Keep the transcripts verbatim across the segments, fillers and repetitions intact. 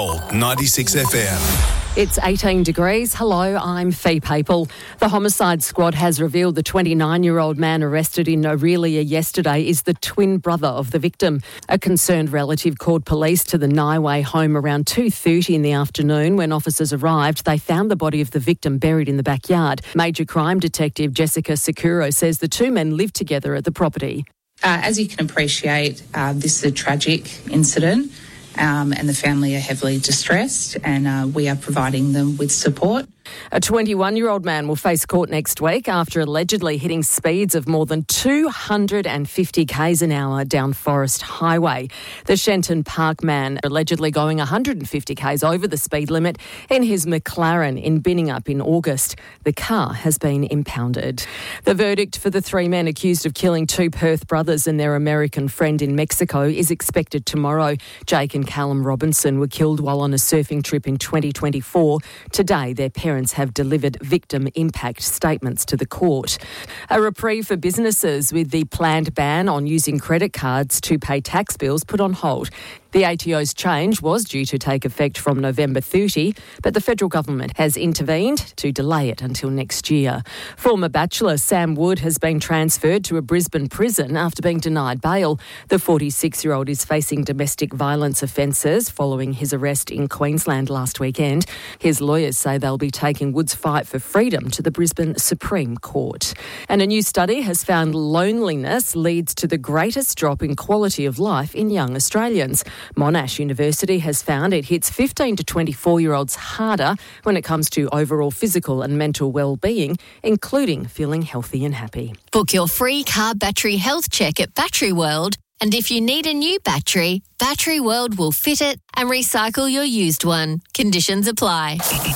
ninety-six F M. It's eighteen degrees. Hello, I'm Fee Papel. The homicide squad has revealed the twenty-nine-year-old man arrested in Orelia yesterday is the twin brother of the victim. A concerned relative called police to the Niway home around two thirty in the afternoon. When officers arrived, they found the body of the victim buried in the backyard. Major crime detective Jessica Sakuro says the two men lived together at the property. Uh, as you can appreciate, uh, this is a tragic incident. Um, and the family are heavily distressed, and uh, we are providing them with support. A twenty-one-year-old man will face court next week after allegedly hitting speeds of more than two hundred fifty kays an hour down Forest Highway. The Shenton Park man allegedly going one hundred fifty kays over the speed limit in his McLaren in Binningup in August. The car has been impounded. The verdict for the three men accused of killing two Perth brothers and their American friend in Mexico is expected tomorrow. Jake and Callum Robinson were killed while on a surfing trip in twenty twenty-four. Today, their parents have delivered victim impact statements to the court. A reprieve for businesses with the planned ban on using credit cards to pay tax bills put on hold. The A T O's change was due to take effect from November thirtieth, but the federal government has intervened to delay it until next year. Former Bachelor Sam Wood has been transferred to a Brisbane prison after being denied bail. The forty-six-year-old is facing domestic violence offences following his arrest in Queensland last weekend. His lawyers say they'll be taking Wood's fight for freedom to the Brisbane Supreme Court. And a new study has found loneliness leads to the greatest drop in quality of life in young Australians. Monash University has found it hits fifteen to twenty-four-year-olds harder when it comes to overall physical and mental well-being, including feeling healthy and happy. Book your free car battery health check at Battery World, and if you need a new battery, Battery World will fit it and recycle your used one. Conditions apply.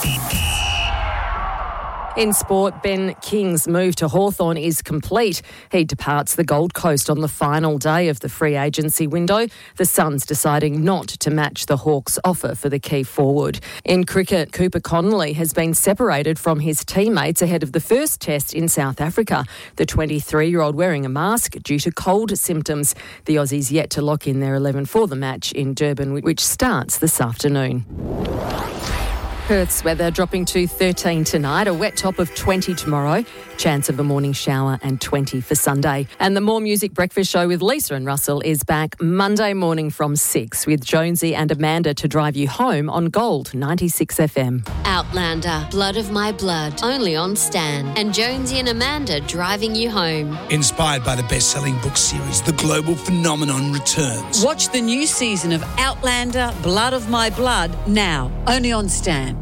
In sport, Ben King's move to Hawthorn is complete. He departs the Gold Coast on the final day of the free agency window, the Suns deciding not to match the Hawks' offer for the key forward. In cricket, Cooper Connolly has been separated from his teammates ahead of the first test in South Africa. The twenty-three-year-old wearing a mask due to cold symptoms. The Aussies yet to lock in their eleven for the match in Durban, which starts this afternoon. Perth's weather dropping to thirteen tonight, a wet top of twenty tomorrow, chance of a morning shower and twenty for Sunday. And the More Music Breakfast Show with Lisa and Russell is back Monday morning from six with Jonesy and Amanda to drive you home on Gold ninety-six F M. Outlander, Blood of My Blood, only on Stan. And Jonesy and Amanda driving you home. Inspired by the best-selling book series, The Global Phenomenon returns. Watch the new season of Outlander, Blood of My Blood now, only on Stan.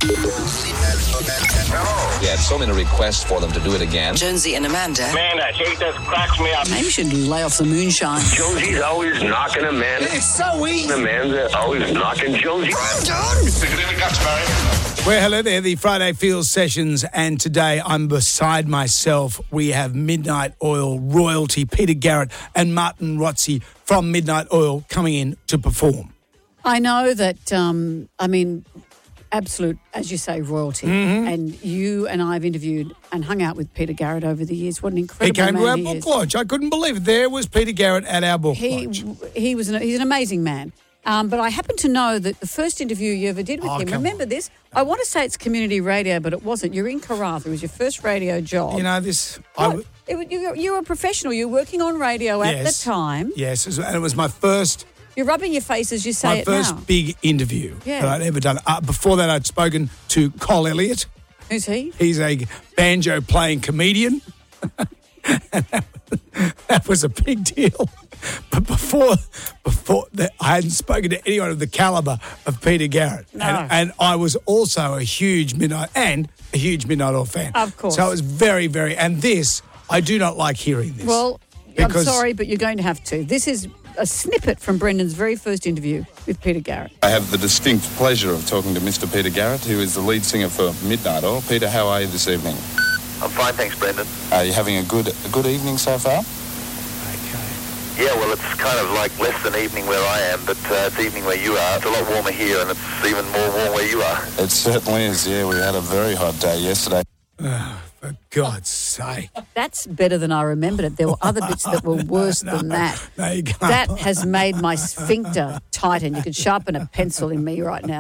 We had so many requests for them to do it again. Jonesy and Amanda. Man, that shit just cracks me up. Maybe you should lay off the moonshine. Jonesy's always knocking Amanda. It's so easy. Amanda always knocking Jonesy. I'm done. Stick it in the guts, Barry. Well, hello there, the Friday Feels Sessions, and today I'm beside myself. We have Midnight Oil royalty, Peter Garrett and Martin Rotzi from Midnight Oil coming in to perform. I know that, um, I mean... absolute, as you say, royalty. Mm-hmm. And you and I have interviewed and hung out with Peter Garrett over the years. What an incredible man he came to our he book is. launch. I couldn't believe it. There was Peter Garrett at our book he, launch. He was an, he's an amazing man. Um, but I happen to know that the first interview you ever did with oh, him, remember on. this? I want to say it's community radio, but it wasn't. You're in Karratha. It was your first radio job. You know, this... What? I w- it, you, you were a professional. You were working on radio at yes. the time. Yes, and it was my first... You're rubbing your face as you say My it first now. big interview Yeah. that I'd ever done. Uh, before that, I'd spoken to Cole Elliott. Who's he? He's a banjo-playing comedian. And that, that was a big deal. But before before that, I hadn't spoken to anyone of the calibre of Peter Garrett. No. And, and I was also a huge Midnight and a huge Midnight Oil fan. Of course. So it was very, very... And this, I do not like hearing this. Well, because I'm sorry, but you're going to have to. This is a snippet from Brendan's very first interview with Peter Garrett. I have the distinct pleasure of talking to Mister Peter Garrett, who is the lead singer for Midnight Oil. Peter, how are you this evening? I'm fine, thanks, Brendan. Are you having a good a good evening so far? Yeah, well, it's kind of like less than evening where I am, but uh, it's evening where you are. It's a lot warmer here, and it's even more warm where you are. It certainly is, yeah. We had a very hot day yesterday. Oh, for God's sake. That's better than I remembered it. There were other bits that were worse no, than that. No, you can't. That has made my sphincter tighten. You could sharpen a pencil in me right now.